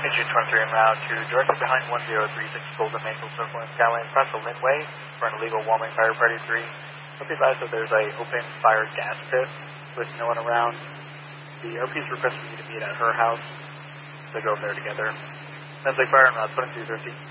Engine 23 en route to directly behind 1036 Golden Maple Circle in Skylane across the Lintway for an illegal wall-main fire party 3. Hope you advise that there's a open fire gas pit with no one around. The OP's requesting you to meet at her house. So go over there together. That's like fire en route 2213.